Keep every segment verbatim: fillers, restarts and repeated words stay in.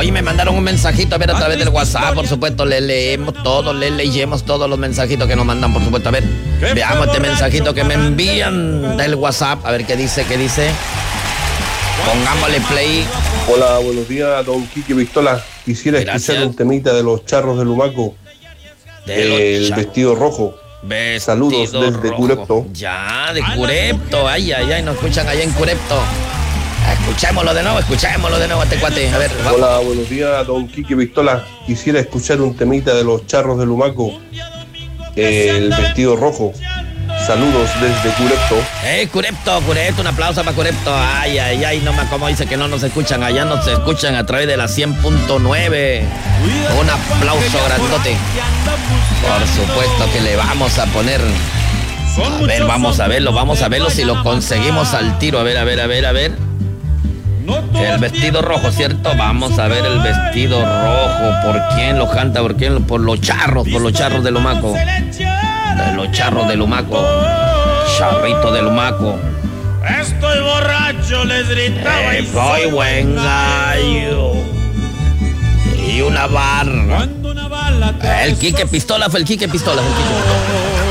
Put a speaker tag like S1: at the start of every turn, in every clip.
S1: Hoy me mandaron un mensajito, a ver, a través del WhatsApp, por supuesto, le leemos todo, le leemos todos los mensajitos que nos mandan, por supuesto. A ver, veamos este mensajito que me envían del WhatsApp, a ver qué dice, qué dice. Pongámosle play.
S2: Hola, buenos días, don Quique Pistola. Quisiera
S1: Gracias.
S2: escuchar un temita de los charros de Lumaco,
S1: De
S2: el
S1: los cha-
S2: vestido rojo.
S1: Vestido
S2: Saludos desde
S1: rojo.
S2: Curepto.
S1: Ya, de Curepto, ay, ay, ay, nos escuchan allá en Curepto. Escuchémoslo de nuevo, escuchémoslo de nuevo a este cuate, a ver, vamos.
S2: Hola, buenos días, don Quique Pistola. Quisiera escuchar un temita de los charros de Lumaco, el vestido rojo. Saludos desde Curepto.
S1: Eh, Curepto, Curepto, un aplauso para Curepto. Ay, ay, ay, no más como dice que no nos escuchan. Allá nos escuchan a través de la cien punto nueve. Un aplauso grandote. Por supuesto que le vamos a poner. A ver, vamos a verlo, vamos a verlo si lo conseguimos al tiro. A ver, a ver, a ver, a ver. El vestido rojo, ¿cierto? Vamos a ver el vestido rojo. ¿Por quién lo canta? ¿Por quién? Por los charros, por los charros de Lumaco. De los charros de Lumaco. Charrito de Lumaco.
S3: Estoy borracho, les gritaba.
S1: Eh, soy buen gallo. Y una barra.
S3: Cuando una bala te
S1: El Quique Pistola fue el Quique Pistola. Fue el Quique Pistola.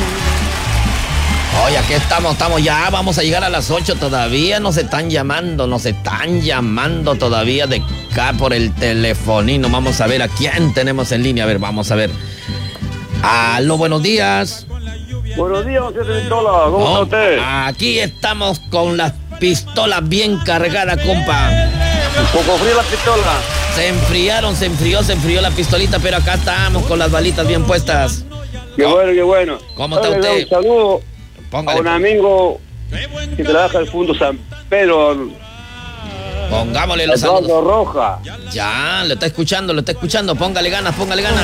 S1: Oye, aquí estamos, estamos ya, vamos a llegar a las ocho. Todavía nos están llamando, nos están llamando todavía de acá por el telefonino. Vamos a ver a quién tenemos en línea. A ver, vamos a ver. Aló, buenos días.
S4: Buenos días, señor Pistola. ¿Cómo
S1: Oh,
S4: está usted?
S1: Aquí estamos con las pistolas bien cargadas, compa.
S4: Un poco fría la pistola.
S1: Se enfriaron, se enfrió, se enfrió la pistolita, pero acá estamos con las balitas bien puestas.
S4: Qué bueno, qué bueno.
S1: ¿Cómo está
S4: Yo le doy
S1: usted?
S4: Un saludo
S1: Póngale,
S4: a un amigo que trabaja en el Fondo San Pedro,
S1: pongámosle los
S4: Eduardo
S1: saludos.
S4: Roja.
S1: Ya, lo está escuchando, lo está escuchando. Póngale ganas, póngale ganas.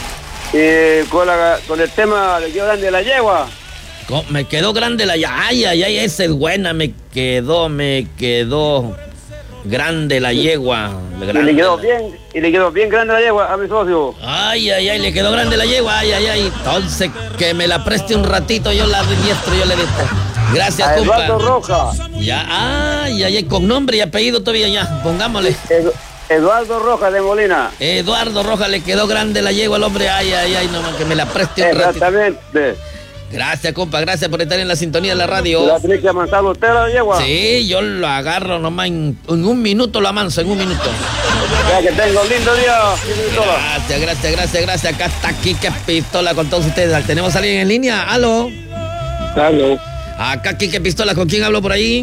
S4: Eh, con, la, con el tema de que grande de la yegua.
S1: Co- Me quedó grande la ya. Ay, ay, ay, esa es buena. Me quedó, me quedó grande la yegua.
S4: Y
S1: Grande
S4: le quedó
S1: la-
S4: bien, y le quedó bien grande la yegua a mi socio.
S1: Ay, ay, ay, le quedó grande la yegua. Ay, ay, ay. Entonces, que me la preste un ratito, yo la rediestro, yo le digo. Gracias,
S4: A Eduardo
S1: compa.
S4: Roja.
S1: Ya, ay, ay, ay, con nombre y apellido todavía ya. Pongámosle.
S4: Edu- Eduardo Roja de Molina.
S1: Eduardo Rojas, le quedó grande la yegua al hombre. Ay, ay, ay, no, que me la preste un ratito.
S4: Exactamente.
S1: Gracias, compa, gracias por estar en la sintonía de la radio.
S4: ¿La tiene que avanzar usted la yegua?
S1: Sí, yo lo agarro nomás en, en un minuto, lo amanso, en un minuto.
S4: Ya que tengo un lindo día, señor Pistola.
S1: Gracias, gracias, gracias, gracias. Acá está Quique Pistola con todos ustedes. ¿Tenemos a alguien en línea? ¿Aló?
S5: Aló,
S1: Acá Quique Pistola, ¿con quién hablo por ahí?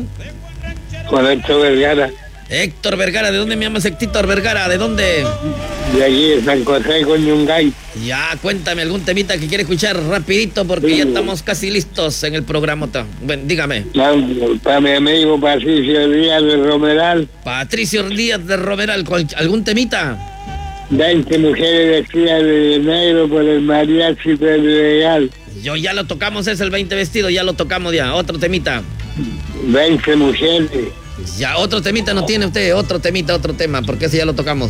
S5: con Héctor Vergara,
S1: Héctor Vergara, ¿de dónde me llamas Héctor Vergara? ¿De dónde?
S5: de aquí de San José con Yungay.
S1: Ya, cuéntame algún temita que quiere escuchar rapidito porque
S5: Sí.
S1: ya estamos casi listos en el programa. Bueno, dígame.
S5: Para mi amigo Patricio Díaz de Romeral,
S1: Patricio Díaz de Romeral, ¿cuál- ¿algún temita?
S5: veinte mujeres vestidas de negro por el mariachi Pedregal.
S1: Yo ya lo tocamos, es el veinte vestido, ya lo tocamos ya. Otro temita.
S5: veinte mujeres,
S1: Ya, otro temita no tiene usted, otro temita, otro tema, porque ese ya lo tocamos.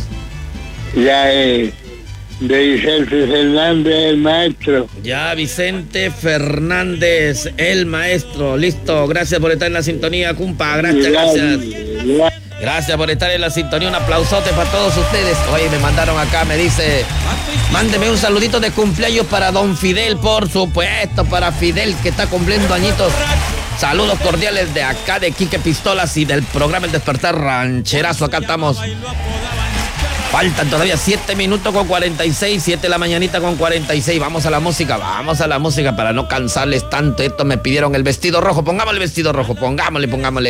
S5: ya es de Vicente Fernández, el maestro.
S1: Ya, Vicente Fernández, el maestro. Listo, gracias por estar en la sintonía, compa. Gracias, gracias.
S5: Ya,
S1: Gracias por estar en la sintonía. Un aplausote para todos ustedes. Oye, me mandaron acá, me dice, mándeme un saludito de cumpleaños para don Fidel, por supuesto, para Fidel que está cumpliendo añitos. Saludos cordiales de acá de Quique Pistolas y del programa El Despertar Rancherazo. Acá estamos. Faltan todavía siete minutos con cuarenta y seis, siete de la mañanita con cuarenta y seis. Vamos a la música, vamos a la música para no cansarles tanto. Esto me pidieron el vestido rojo. Pongámosle el vestido rojo, pongámosle, pongámosle.